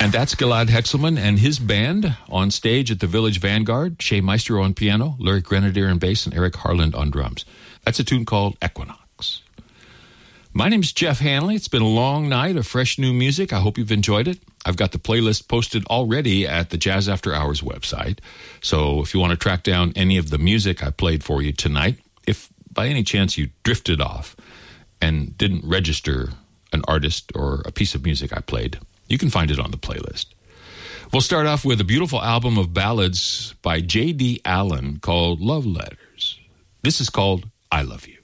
And that's Gilad Hetzelman and his band on stage at the Village Vanguard. Shea Maestro on piano, Larry Grenadier on bass, and Eric Harland on drums. That's a tune called Equinox. My name's Jeff Hanley. It's been a long night of fresh new music. I hope you've enjoyed it. I've got the playlist posted already at the Jazz After Hours website. So if you want to track down any of the music I played for you tonight, if by any chance you drifted off and didn't register an artist or a piece of music I played, you can find it on the playlist. We'll start off with a beautiful album of ballads by J.D. Allen called Love Letters. This is called I Love You.